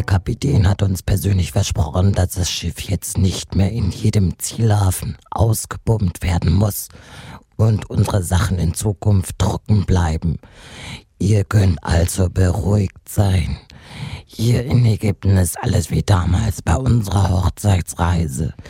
Kapitän hat uns persönlich versprochen, dass das Schiff jetzt nicht mehr in jedem Zielhafen ausgepumpt werden muss und unsere Sachen in Zukunft trocken bleiben. Ihr könnt also beruhigt sein. Hier in Ägypten ist alles wie damals bei unserer Hochzeitsreise.